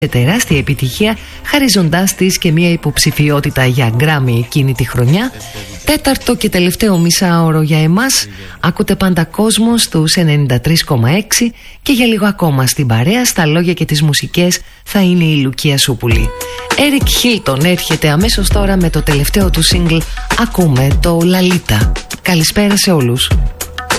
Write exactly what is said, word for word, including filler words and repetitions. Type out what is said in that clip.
τεράστια επιτυχία, χαρίζοντάς της και μια υποψηφιότητα για Grammy εκείνη τη χρονιά. Τέταρτο και τελευταίο μισάωρο για εμάς. Ακούτε πάντα κόσμο στους ενενήντα τρία κόμμα έξι και για λίγο ακόμα στην παρέα, στα λόγια και τις μουσικές θα είναι η Λουκία Σούπουλη. Eric Hilton έρχεται αμέσως τώρα με το τελευταίο του single. Ακούμε το Λαλίτα. Καλησπέρα σε όλους.